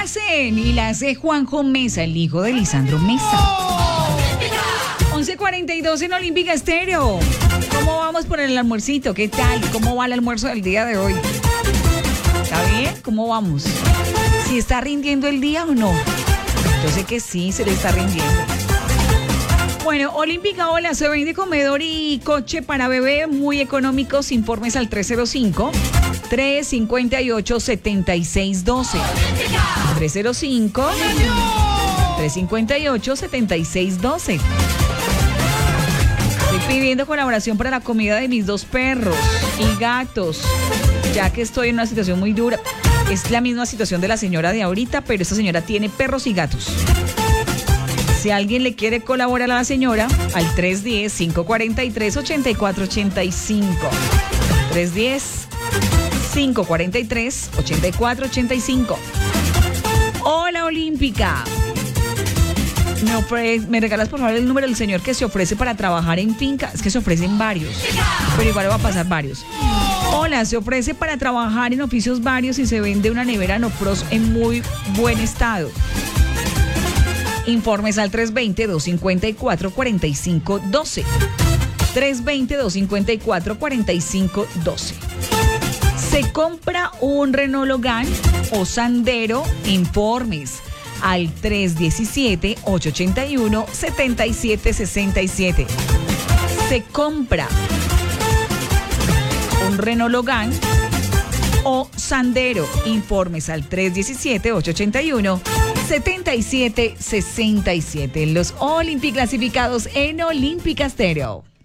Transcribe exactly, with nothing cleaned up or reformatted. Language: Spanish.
hacen y la hace Juanjo Mesa, el hijo de Lisandro Mesa. once cuarenta y dos en Olímpica Estéreo. ¿Cómo vamos por el almuercito? ¿Qué tal? ¿Cómo va el almuerzo del día de hoy? ¿Está bien? ¿Cómo vamos? ¿Si está rindiendo el día o no? Yo sé que sí, se le está rindiendo. Bueno, Olímpica, hola, se vende comedor y coche para bebé muy económicos. Informes al tres cero cinco, tres cinco ocho, siete seis uno dos. tres cero cinco, tres cinco ocho, siete seis uno dos. Estoy pidiendo colaboración para la comida de mis dos perros y gatos, ya que estoy en una situación muy dura. Es la misma situación de la señora de ahorita, pero esta señora tiene perros y gatos. Si alguien le quiere colaborar a la señora, al tres uno cero, cinco cuatro tres, ocho cuatro ocho cinco. tres uno cero, cinco cuatro tres, ocho cuatro ocho cinco. Hola, Olímpica. Me, ofre- ¿Me regalas por favor el número del señor que se ofrece para trabajar en finca? Es que se ofrecen varios, pero igual va a pasar varios. Hola, se ofrece para trabajar en oficios varios y se vende una nevera No Pros en muy buen estado. Informes al tres dos cero, dos cinco cuatro, cuatro cinco uno dos. tres dos cero, dos cinco cuatro, cuatro cinco uno dos. Se compra un Renault Logan o Sandero. Informes al tres uno siete, ocho ocho uno, siete siete seis siete. Se compra un Renault Logan o Sandero. Informes al tres uno siete, ocho ocho uno, siete siete seis siete. Los Olympic clasificados en Olímpica Estéreo.